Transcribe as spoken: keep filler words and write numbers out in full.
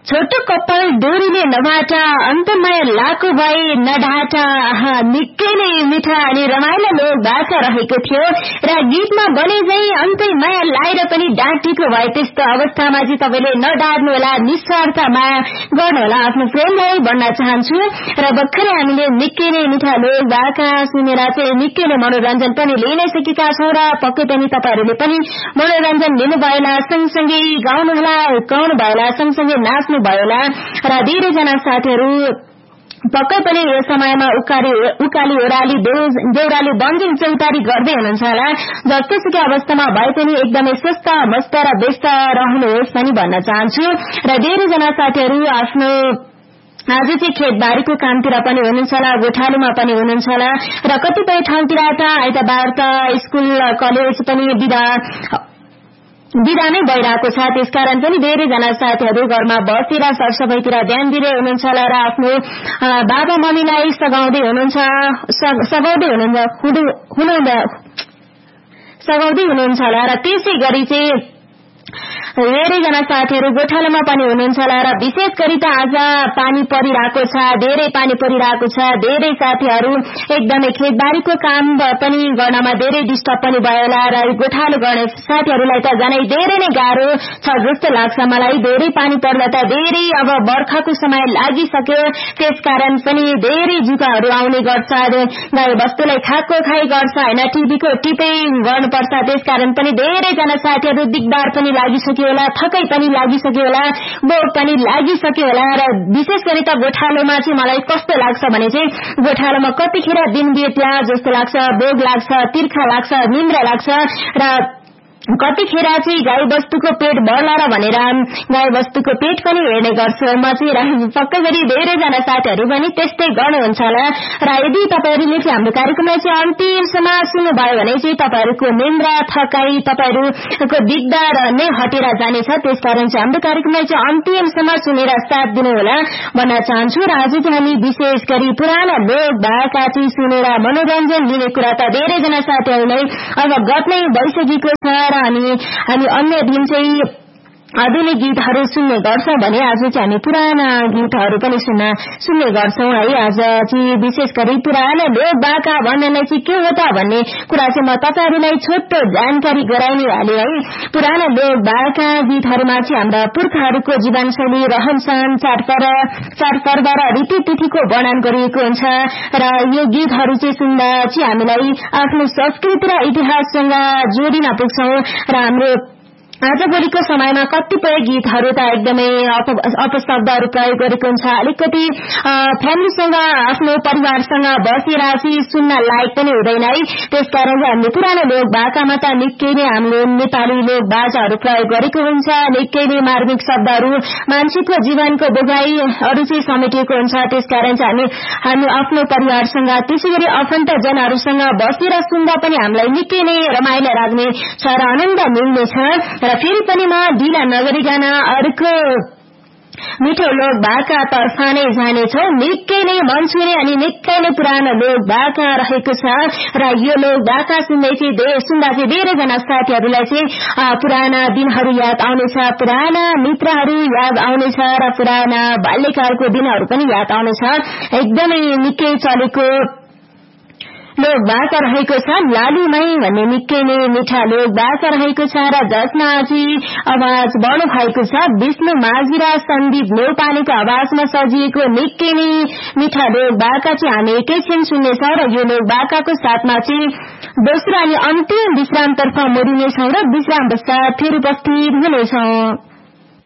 छोटो कपाल डोरीले नभाटा अन्तमाया लाको भए नढाटा आहा निकै नै मिठा अनि रमाइलो लोक भाषा रहेको थियो र गीतमा बने झै अन्तै माया लाएर पनि डाँटेको भए त्यस्तो अवस्थामा चाहिँ तपाईले नडाट्नु होला, निस्वार्थ माया गर्नु होला आफ्नो प्रेमलाई भन्न चाहन्छु। र भर्खरै हामीले निकै नै मिठा लोक भाषा सुनेर चाहिँ निकै नै मनोरञ्जन पनि लिइ नै सकेका छौं र पक्कै पनि तपाईहरुले पनि मनोरञ्जन लिनुभयो होला, सँगसँगै गाउनु होला, गाउनु भयो होला, सँगसँगै नाच्नु भयो होला र धेरैजना साथीहरु पक्कै पनि यो समयमा उकाली उकाली ओराली देउराली बन्दिङ चौतारी गर्दै हुनुहुन्छ होला। जस्तोसुकै अवस्थामा भए पनि एकदमै स्वस्थ मस्त र व्यस्त रहनुहोस् भनी भन्न चाहन्छु। र धेरैजना साथीहरु आफ्नो आज चाहिँ खेतबारीको कामतिर पनि हुनुहुन्छ होला, गोठालोमा पनि हुनुहुन्छ होला र कतिपय ठाउँतिर त आइतबार त स्कुल कलेज पनि बिदा बिदा नै भइरहेको छ। त्यसकारण पनि धेरैजना साथीहरु घरमा बसेर सरसफाईतिर ध्यान दिँदै हुनुहुन्छ होला र आफ्नो बाबा मम्मीलाई सघाउँदै हुनुहुन्छ सघाउँदै हुनुहुन्छ सघाउँदै हुनुहुन्छ होला र त्यसै गरी चाहिँ धेरैजना साथीहरु गोठालोमा पनि हुनुहुन्छ होला र विशेष गरी त आज पानी परिरहेको छ, धेरै पानी परिरहेको छ। धेरै साथीहरु एकदमै खेतबारीको काम पनि गर्नमा धेरै डिस्टर्ब पनि भयो होला र गोठालो गर्ने साथीहरुलाई त झनै धेरै नै गाह्रो छ जस्तो लाग्छ मलाई। धेरै पानी पर्दा त धेरै अब बर्खाको समय लागिसक्यो, त्यसकारण पनि धेरै जुकाहरू आउने गर्छ, गाई बस्तुलाई खाएको खाइ गर्छ हैन, टिभीको टिपै गर्नुपर्छ। त्यसकारण पनि धेरैजना साथीहरु दिगदार पनि लागिसक्यो होला, थकै पनि लागिसक्यो होला, बोक पनि लागिसक्यो होला। र विशेष गरी त गोठालोमा चाहिँ मलाई कस्तो लाग्छ भने चाहिँ गोठालोमा कतिखेर दिन बित्ला जस्तो लाग्छ, बोक लाग्छ, तिर्खा लाग्छ, निन्द्रा लाग्छ र कतिखेर चाहिँ गाई बस्तुको पेट बढ्ला र भनेर गाई बस्तुको पेट पनि हेर्ने गर्छु म चाहिँ। पक्कै गरी धेरैजना साथीहरु पनि त्यस्तै गर्नुहुन्छ होला र यदि तपाईहरुले चाहिँ हाम्रो कार्यक्रमलाई चाहिँ अन्तिमसम्म सुन्नुभयो भने चाहिँ तपाईहरुको निन्द्रा थकाई तपाईहरुको दिगदार नै हटेर जानेछ। त्यसकारण चाहिँ हाम्रो कार्यक्रमलाई चाहिँ अन्तिमसम्म सुनेर साथ दिनु होला भन्न चाहन्छु। र आज चाहिँ हामी विशेष गरी पुराना लोक भाका चाहिँ सुनेर मनोरञ्जन लिने कुरा त धेरैजना साथीहरुलाई अवगत नै भइसकेको छ र अनि हामी अन्य दिन चाहिँ आधुनिक गीतहरू सुन्ने गर्छौं भने आज चाहिँ हामी पुराना गीतहरू पनि सुन्न सुन्ने गर्छौं है। आज चाहिँ विशेष गरी पुराना लोक भाका भन्नेलाई चाहिँ के हो त भन्ने कुरा चाहिँ म तपाईहरुलाई छोटो जानकारी गराउने हाले है। पुराना लोक भाका गीतहरूमा चाहिँ हाम्रा पुर्खाहरूको जीवनशैली, रहनसहन, चाडपर्व चाडपर्व र रीतिथितिको वर्णन गरिएको हुन्छ र यो गीतहरू चाहिँ सुन्दा चाहिँ हामीलाई आफ्नो संस्कृति र इतिहाससँग जोडिन पुग्छौं र हाम्रो आजभोलिको समयमा कतिपय गीतहरू त एकदमै अपशब्दहरू प्रयोग गरेको हुन्छ, अलिकति फ्यामिलीसँग आफ्नो परिवारसँग बसेर चाहिँ सुन्न लायक पनि हुँदैन है। त्यसकारण चाहिँ हामीले पुरानो लोक भाकामा त निकै नै हामीले नेपाली लोक भाषाहरू प्रयोग गरेको हुन्छ, निकै नै मार्मिक शब्दहरू मान्छेको जीवनको बोझाइहरू चाहिँ समेटिएको हुन्छ। त्यसकारण चाहिँ हामी हामी आफ्नो परिवारसँग त्यसै गरी आफन्तजनहरूसँग बसेर सुन्दा पनि हामीलाई निकै नै रमाइलो लाग्ने छ र आनन्द मिल्नेछ। र फेरि पनि म ढिला नगरिकन अर्को मिठो लोक भाका तर्फ नै जानेछौ। निकै नै मनसुने अनि निकै नै पुरानो लोक भाका रहेको छ र यो लोक भाका सुन्दै चाहिँ सुन्दा चाहिँ धेरैजना साथीहरूलाई चाहिँ पुराना दिनहरू याद आउनेछ, पुराना मित्रहरू याद आउनेछ र पुराना बाल्यकालको दिनहरू पनि याद आउनेछ। एकदमै निकै चलेको लोक भाका रहेको छ लालुमाई भन्ने निकै नै मिठा लोक भाका रहेको छ र जसमा चाहिँ आवाज बढ्नु भएको छ विष्णु माझी र सन्दीप नेउपानेको आवाजमा सजिएको निकै नै मिठा लोक भाका चाहिँ हामी एकैछिन सुन्नेछौं र यो लोक भाकाको साथमा चाहिँ दोस्रो अनि अन्तिम विश्रामतर्फ मोडिनेछौं र विश्राम पश्चात फेरि उपस्थित हुनेछौं।